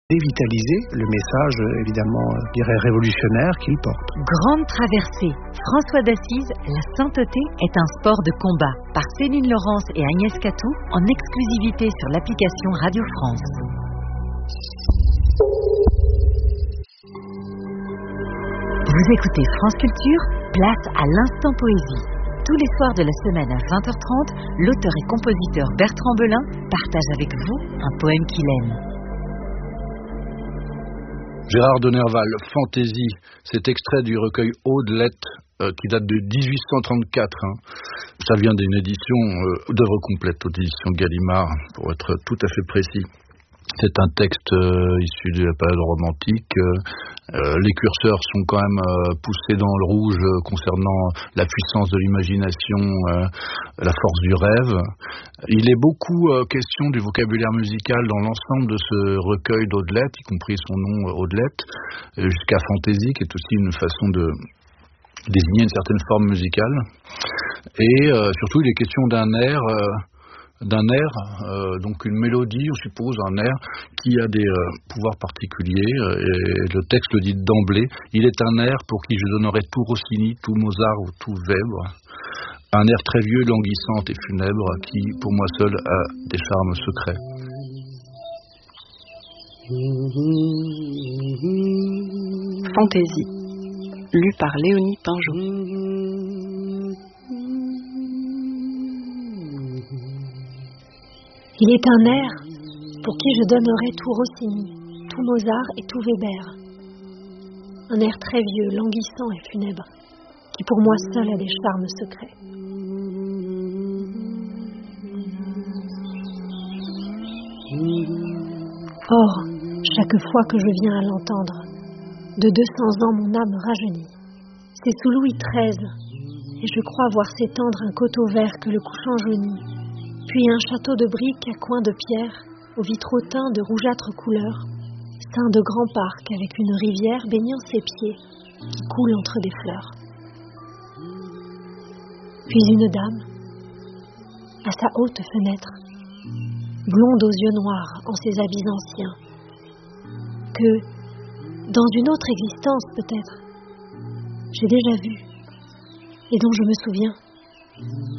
dévitaliser le message, évidemment, je dirais révolutionnaire qu'il porte. Grande traversée. François d'Assise, la sainteté est un sport de combat. Par Céline Laurence et Agnès Catou, en exclusivité sur l'application Radio France. Vous écoutez France Culture, place à l'instant poésie. Tous les soirs de la semaine à 20h30, l'auteur et compositeur Bertrand Belin partage avec vous un poème qu'il aime. Gérard de Nerval, Fantaisie, cet extrait du recueil Audelette qui date de 1834. Ça vient d'une édition d'œuvre complète, aux éditions Gallimard, pour être tout à fait précis. C'est un texte issu de la période romantique. Les curseurs sont quand même poussés dans le rouge concernant la puissance de l'imagination, la force du rêve. Il est beaucoup question du vocabulaire musical dans l'ensemble de ce recueil d'Audelette, y compris son nom Audelette, jusqu'à Fantaisie, qui est aussi une façon de désigner une certaine forme musicale. Et surtout, il est question d'un air... donc une mélodie, on suppose, un air qui a des pouvoirs particuliers, et le texte le dit d'emblée. Il est un air pour qui je donnerais tout Rossini, tout Mozart ou tout Weber. Un air très vieux, languissant et funèbre, qui, pour moi seul, a des charmes secrets. Fantaisie, lu par Léonie Pinjot. Il est un air pour qui je donnerais tout Rossini, tout Mozart et tout Weber. Un air très vieux, languissant et funèbre, qui pour moi seul a des charmes secrets. Or, chaque fois que je viens à l'entendre, de 200 ans mon âme rajeunit. C'est sous Louis XIII, et je crois voir s'étendre un coteau vert que le couchant jaunit. Puis un château de briques à coins de pierre, aux vitraux teints de rougeâtre couleur, ceint de grands parcs avec une rivière baignant ses pieds, qui coule entre des fleurs. Puis une dame, à sa haute fenêtre, blonde aux yeux noirs en ses habits anciens, que, dans une autre existence peut-être, j'ai déjà vue, et dont je me souviens.